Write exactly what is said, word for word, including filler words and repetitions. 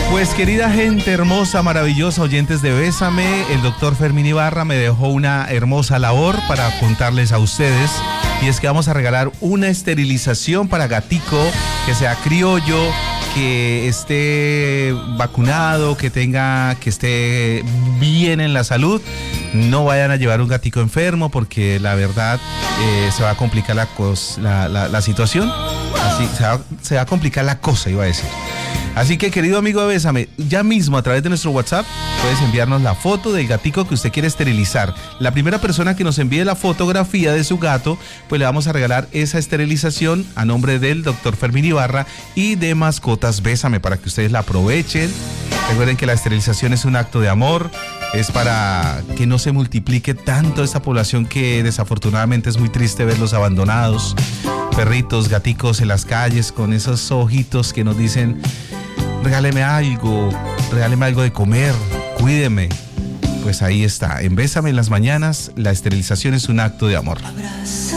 Pues querida gente hermosa, maravillosa, oyentes de Bésame, el doctor Fermín Ibarra me dejó una hermosa labor para contarles a ustedes, y es que vamos a regalar una esterilización para gatico que sea criollo, que esté vacunado, que tenga, que esté bien en la salud. No vayan a llevar un gatico enfermo porque la verdad eh, se va a complicar la, cos, la, la, la situación, así se va, se va a complicar la cosa, iba a decir. Así que, querido amigo de Bésame, ya mismo a través de nuestro WhatsApp puedes enviarnos la foto del gatico que usted quiere esterilizar. La primera persona que nos envíe la fotografía de su gato, pues le vamos a regalar esa esterilización a nombre del doctor Fermín Ibarra y de Mascotas Bésame para que ustedes la aprovechen. Recuerden que la esterilización es un acto de amor, es para que no se multiplique tanto esta población que desafortunadamente es muy triste verlos abandonados, perritos, gaticos en las calles con esos ojitos que nos dicen: regáleme algo, regáleme algo de comer, cuídeme. Pues ahí está, en Bésame en las mañanas, la esterilización es un acto de amor.